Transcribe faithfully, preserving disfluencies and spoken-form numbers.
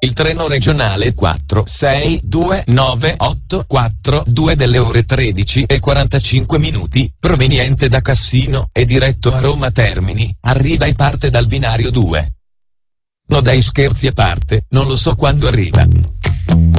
il treno regionale quattro sei due nove otto quattro due delle ore tredici e quarantacinque minuti, proveniente da Cassino e diretto a Roma Termini, arriva e parte dal binario due. No dai, scherzi a parte, non lo so quando arriva.